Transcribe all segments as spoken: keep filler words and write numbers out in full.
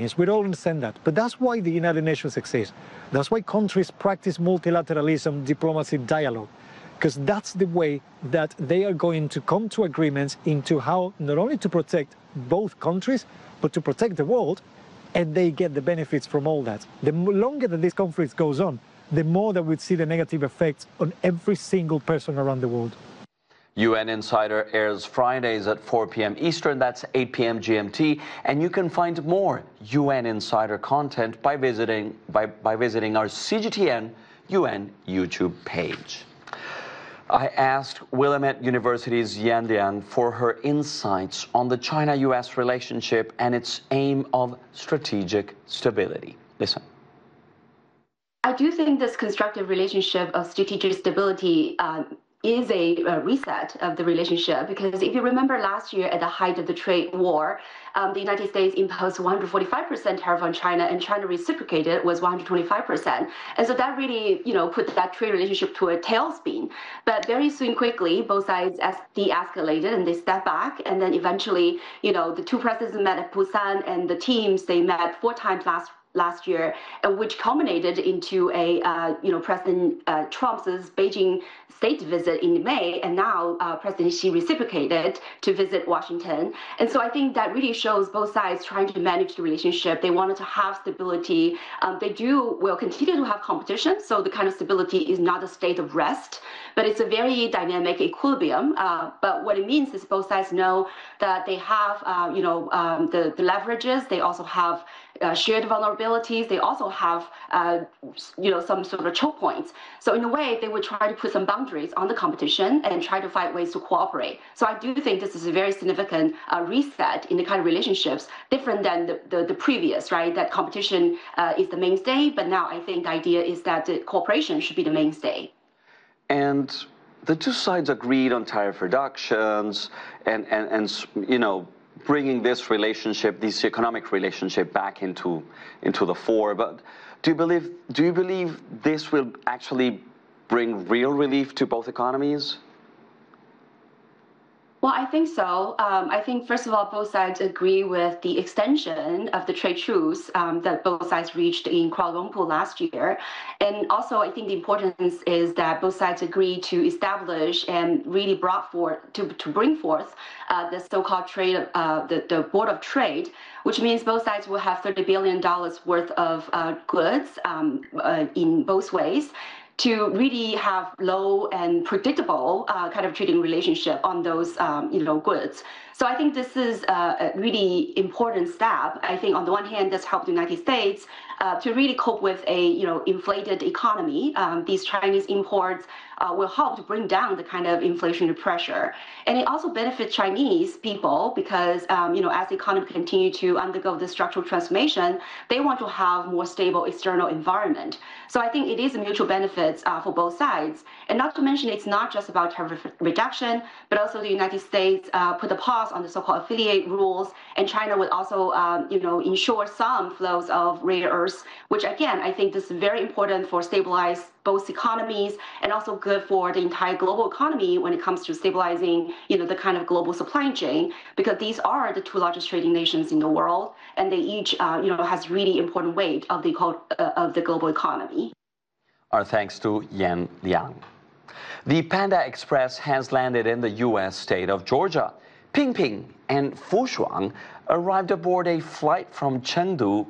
Chinese. We all understand that. But that's why the United Nations exists. That's why countries practice multilateralism, diplomacy, dialogue. Because that's the way that they are going to come to agreements into how not only to protect both countries, but to protect the world, and they get the benefits from all that. The longer that this conflict goes on, the more that we'd see the negative effects on every single person around the world. U N Insider airs Fridays at four p m Eastern, that's eight p m G M T, and you can find more U N Insider content by visiting, by, by visiting our C G T N U N YouTube page. I asked Willamette University's Yan Liang for her insights on the China U S relationship and its aim of strategic stability. Listen. I do think this constructive relationship of strategic stability uh, is a, a reset of the relationship, because if you remember last year at the height of the trade war, um, the United States imposed one hundred forty-five percent tariff on China, and China reciprocated was one hundred twenty-five percent. And so that really, you know, put that trade relationship to a tailspin. But very soon, quickly, both sides de-escalated and they stepped back. And then eventually, you know, the two presidents met at Busan, and the teams, they met four times last last year, uh, which culminated into a, uh, you know, President uh, Trump's Beijing state visit in May, and now uh, President Xi reciprocated to visit Washington. And so I think that really shows both sides trying to manage the relationship. They wanted to have stability. Um, they do will continue to have competition, so the kind of stability is not a state of rest, but it's a very dynamic equilibrium. Uh, but what it means is both sides know that they have, uh, you know, um, the, the leverages. They also have uh, shared vulnerabilities. They also have, uh, you know, some sort of choke points. So in a way, they would try to put some boundaries on the competition and try to find ways to cooperate. So I do think this is a very significant uh, reset in the kind of relationships, different than the, the, the previous, right? That competition uh, is the mainstay, but now I think the idea is that the cooperation should be the mainstay. And the two sides agreed on tariff reductions and, and, and you know, bringing this relationship, this economic relationship back into, into the fore. But do you believe, do you believe this will actually bring real relief to both economies? Well, I think so. Um, I think, first of all, both sides agree with the extension of the trade truce um, that both sides reached in Kuala Lumpur last year. And also, I think the importance is that both sides agree to establish and really brought forth, to, to bring forth uh, the so-called trade, uh, the, the Board of Trade, which means both sides will have thirty billion dollars worth of uh, goods um, uh, in both ways, to really have low and predictable uh, kind of trading relationship on those um, you know, goods. So I think this is a really important step. I think on the one hand, this helped the United States uh, to really cope with a you know inflated economy. Um, these Chinese imports uh, will help to bring down the kind of inflationary pressure, and it also benefits Chinese people because um, you know as the economy continue to undergo this structural transformation, they want to have more stable external environment. So I think it is a mutual benefits uh, for both sides, and not to mention it's not just about tariff reduction, but also the United States uh, put a pause on the so-called affiliate rules, and China would also, um, you know, ensure some flows of rare earths, which again, I think this is very important for stabilize both economies and also good for the entire global economy when it comes to stabilizing, you know, the kind of global supply chain, because these are the two largest trading nations in the world, and they each, uh, you know, has really important weight of the uh, of the global economy. Our thanks to Yan Liang. The Panda Express has landed in the U S state of Georgia. Pingping and Fushuang arrived aboard a flight from Chengdu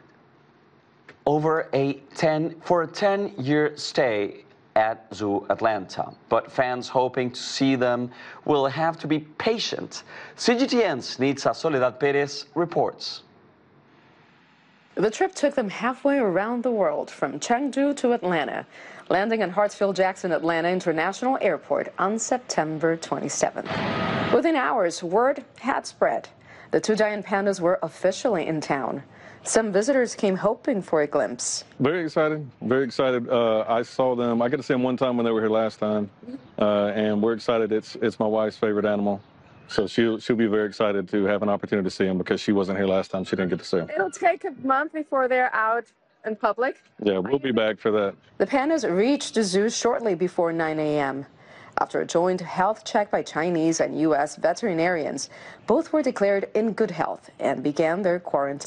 over a ten for a ten-year stay at Zoo Atlanta. But fans hoping to see them will have to be patient. C G T N's Nitza Soledad Perez reports. The trip took them halfway around the world, from Chengdu to Atlanta, landing in Hartsfield-Jackson Atlanta International Airport on September twenty-seventh. Within hours, word had spread. The two giant pandas were officially in town. Some visitors came hoping for a glimpse. Very excited, very excited. Uh, I saw them, I got to see them one time when they were here last time, uh, and we're excited. It's, it's my wife's favorite animal. So she'll, she'll be very excited to have an opportunity to see him because she wasn't here last time. She didn't get to see him. It'll take a month before they're out in public. Yeah, we'll be back for that. The pandas reached the zoo shortly before nine A M After a joint health check by Chinese and U S veterinarians, both were declared in good health and began their quarantine.